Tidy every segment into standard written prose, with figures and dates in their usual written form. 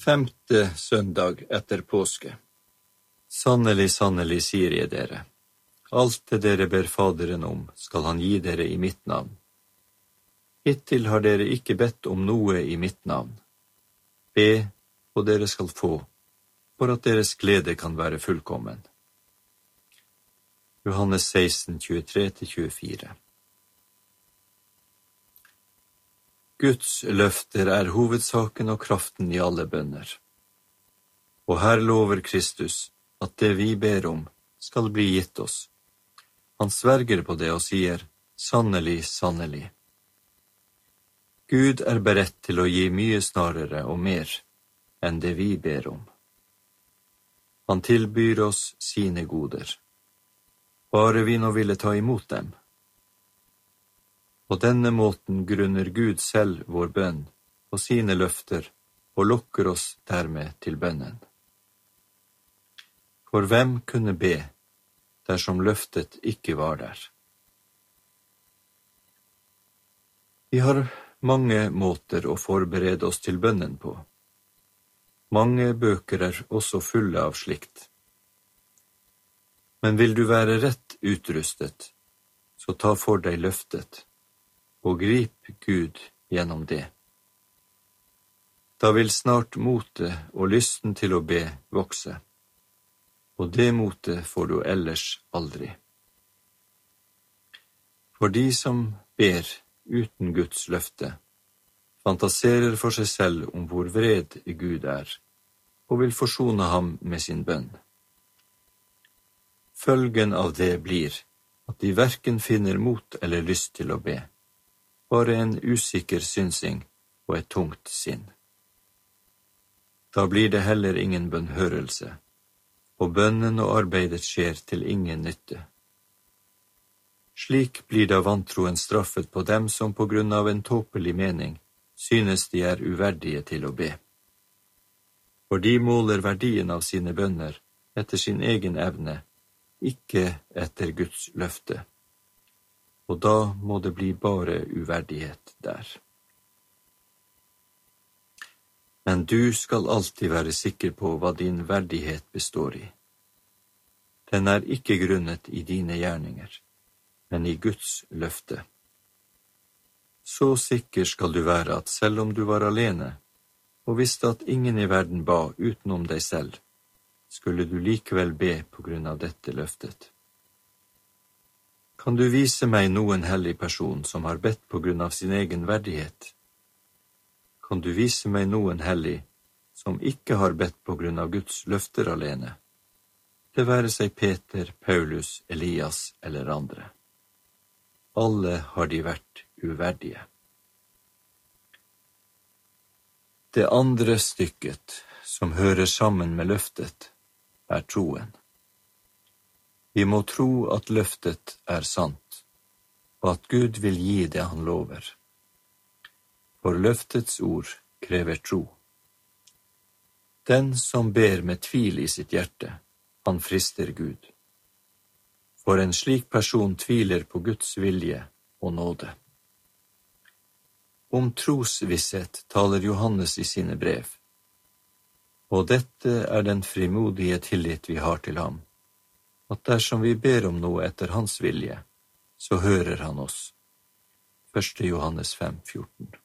Femte søndag etter påske. Sannelig, sannelig, sier jeg dere, alt det dere ber Faderen om, skal han gi dere i mitt navn. Hittil har dere ikke bedt om noe i mitt navn. Be, og dere skal få, for at deres glede kan være fullkommen. Johannes 16, 23-24. Guds løfter er hovedsaken og kraften i alle bønner. Og her lover Kristus at det vi ber om skal bli gitt oss. Han sverger på det og sier, sannelig, sannelig. Gud er beredt til å gi mye snarere og mer enn det vi ber om. Han tilbyr oss sine goder. Bare vi nå ville ta imot dem. På denne måten grunner Gud selv vår bønn og sine løfter og lokker oss dermed til bønnen. For hvem kunne be dersom løftet ikke var der? Vi har mange måter å forberede oss til bønnen på. Mange bøker er også fulle av slikt. Men vil du være rett utrustet, så ta for deg løftet, og grip Gud gjennom det. Da vil snart motet og lysten til å be vokse, og det motet får du ellers aldri. For de som ber uten Guds løfte, fantaserer for seg selv om hvor vred Gud er, og vil forsone ham med sin bønn. Følgen av det blir at de hverken finner mot eller lyst til å be, bare en usikker synsing og et tungt sinn. Da blir det heller ingen bønnhørelse, og bønnen og arbeidet skjer til ingen nytte. Slik blir da vantroen straffet på dem som på grunn av en tåpelig mening synes de er uverdige til å be. For de måler verdien av sine bønner etter sin egen evne, ikke etter Guds løfte. Og da må det bli bare uverdighet der. Men du skal alltid være sikker på hva din verdighet består i. Den er ikke grunnet i dine gjerninger, men i Guds løfte. Så sikker skal du være at selv om du var alene, og visste at ingen i verden ba utenom deg selv, skulle du likevel be på grunn av dette løftet. Kan du vise meg noen hellig person som har bedt på grunn av sin egen verdighet? Kan du vise meg noen hellig som ikke har bedt på grunn av Guds løfter alene? Det være seg Peter, Paulus, Elias eller andre. Alle har de vært uverdige. Det andre stykket, som hører sammen med løftet, er troen. Vi må tro at løftet er sant, og at Gud vil gi det han lover. For løftets ord krever tro. Den som ber med tvil i sitt hjerte, han frister Gud. For en slik person tviler på Guds vilje og nåde. Om trosvisshet taler Johannes i sine brev, og dette er den frimodige tillit vi har til ham, at dersom vi ber om noe etter hans vilje, så hører han oss. 1. Johannes 5,14.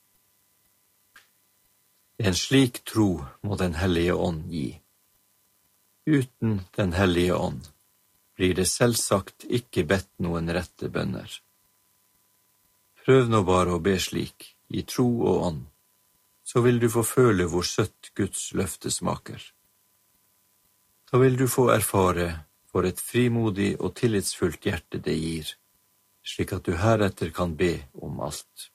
En slik tro må Den hellige ånd gi. Uten Den hellige ånd blir det selvsagt ikke bedt noen rette bønner. Prøv nå bare å be slik, i tro og ånd, så vil du få føle hvor søtt Guds løfte smaker. Da vil du få erfare for et frimodig og tillitsfullt hjerte det gir, slik at du heretter kan be om alt.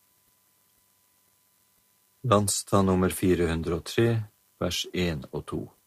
Landstad nummer 403, vers 1 og 2.